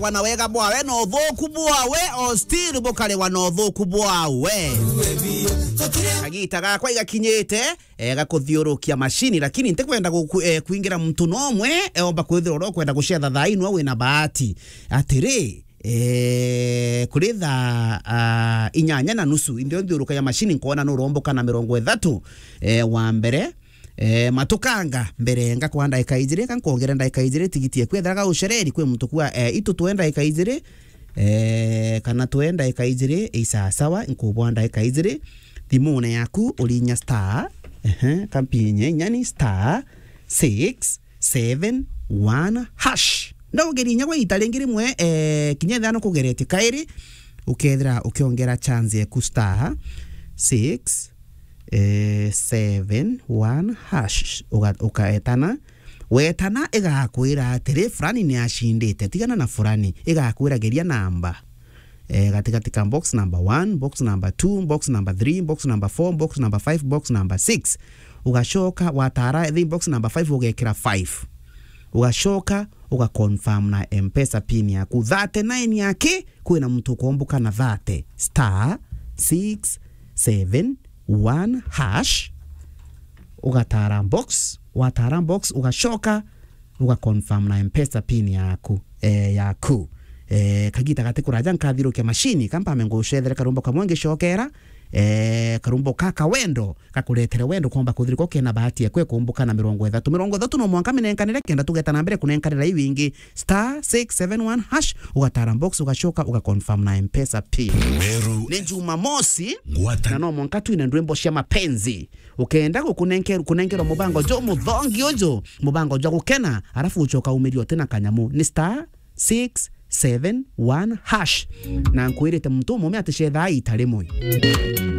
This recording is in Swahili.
wanawega bwawe no thoku bwawe o still bokale wano thoku bwawe agita gakwa igakinyete gakuthiurukia mashini lakini ntekwenda kuingira mtu nomwe omba kwithira ro kwenda gucetha thaino wina bahati atiri kuritha inyanya na nusu ndio thiuruka ya mashini nkona no romboka na 30 wa mbere matukanga mbere nga kwanda ikaijire kankongera ndaikaijire tigitie kwethera ga ucereri kwe mtu kwa itu tuenda ikaijire kana tuenda ikaijire isa sawa nkubwanda ikaijire thimune yaku ulinya star kampinye nyani star 671 hash no gerinya gwa italengiri mwe kinyethano kugereti kairi ukethera ukiongera chance ya ku star 671 hash ukaetana wetana igakwira atiri fulani ni ashindite tigana na fulani igakwira geria namba katika box number 1 box number 2 box number 3 box number 4 box number 5 box number 6 ugashoka watara the box number 5 ugekira 5 ugashoka ugaconfirm na M-Pesa pin yaku 39 yake kwina mtu kuombuka na 30 star 671 hash ugatara box watara box ugashoka ugaconfirm na M-Pesa pin yaku yaku kagita gate kuraja nkathirukia mashini kampa mengo ucethere karumbo kamwenge shokera karumbo kaka wendo kakuletere wendo kwamba kuthiriko kena bahati yakwe kumbuka na 30 no mwanka minenkanire kenda tugeta na mbere kunenkanira iwingi star 671 hash ugatara box ugashoka ugaconfirm na M-Pesa pin ni Jumamosi na no mwanka tu ina ndwembo cia mapenzi ukenda kunenkero mubango jo muthongi ojo mubango jo gukena arafu uchoka umerio tena kanyamu ni star 671 hash na nkwirite mtu mume atishedha itare moyo